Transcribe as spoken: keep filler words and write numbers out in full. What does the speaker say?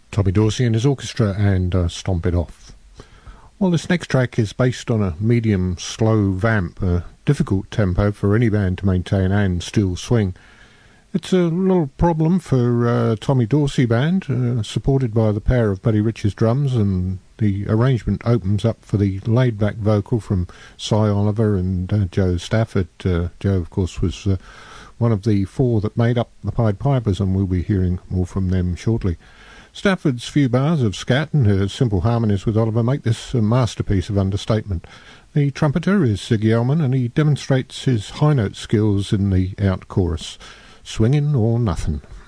Tommy Dorsey and his orchestra and uh, Stomp It Off. Well, this next track is based on a medium slow vamp, a difficult tempo for any band to maintain and still swing. It's a little problem for uh, Tommy Dorsey Band, uh, supported by the pair of Buddy Rich's drums, and the arrangement opens up for the laid-back vocal from Cy Oliver and uh, Joe Stafford. Uh, Joe, of course, was uh, one of the four that made up the Pied Pipers, and we'll be hearing more from them shortly. Stafford's few bars of scat and her simple harmonies with Oliver make this a masterpiece of understatement. The trumpeter is Ziggy Elman, and he demonstrates his high note skills in the out chorus. Swingin' or nothing.